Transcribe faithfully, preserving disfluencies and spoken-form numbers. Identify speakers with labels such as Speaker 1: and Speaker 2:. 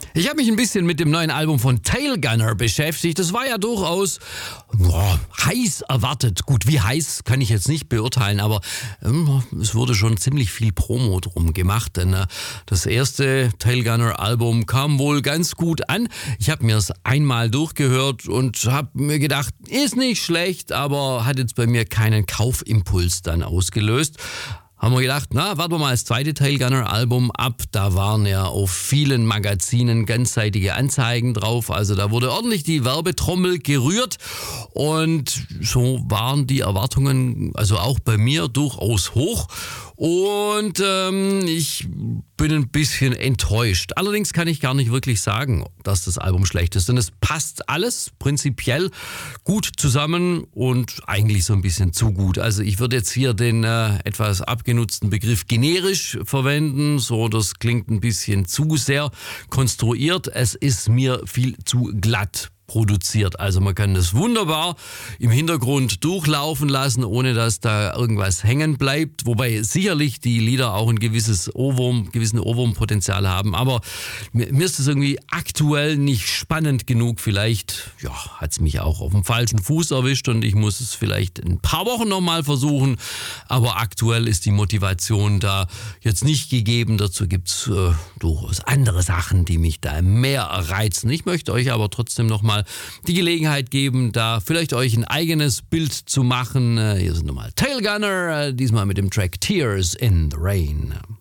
Speaker 1: Ich habe mich ein bisschen mit dem neuen Album von Tailgunner beschäftigt. Das war ja durchaus boah, heiß erwartet. Gut, wie heiß kann ich jetzt nicht beurteilen, aber ähm, es wurde schon ziemlich viel Promo drum gemacht. Denn äh, das erste Tailgunner-Album kam wohl ganz gut an. Ich habe mir es einmal durchgehört und habe mir gedacht, ist nicht schlecht, aber hat jetzt bei mir keinen Kaufimpuls dann ausgelöst. Haben wir gedacht, na, warten wir mal das zweite Tailgunner-Album ab. Da waren ja auf vielen Magazinen ganzseitige Anzeigen drauf. Also da wurde ordentlich die Werbetrommel gerührt. Und so waren die Erwartungen, also auch bei mir, durchaus hoch. Und ähm, ich bin ein bisschen enttäuscht. Allerdings kann ich gar nicht wirklich sagen, dass das Album schlecht ist. Denn es passt alles prinzipiell gut zusammen und eigentlich so ein bisschen zu gut. Also ich würde jetzt hier den äh, etwas abgenutzten Begriff generisch verwenden. So, das klingt ein bisschen zu sehr konstruiert. Es ist mir viel zu glatt produziert. Also man kann das wunderbar im Hintergrund durchlaufen lassen, ohne dass da irgendwas hängen bleibt. Wobei sicherlich die Lieder auch ein gewisses Ohrwurm, gewissen Ohrwurmpotenzial haben. Aber mir, mir ist es irgendwie aktuell nicht spannend genug. Vielleicht ja, hat es mich auch auf dem falschen Fuß erwischt und ich muss es vielleicht in ein paar Wochen nochmal versuchen. Aber aktuell ist die Motivation da jetzt nicht gegeben. Dazu gibt es äh, durchaus andere Sachen, die mich da mehr reizen. Ich möchte euch aber trotzdem nochmal die Gelegenheit geben, da vielleicht euch ein eigenes Bild zu machen. Hier sind nochmal Tailgunner, diesmal mit dem Track Tears in the Rain.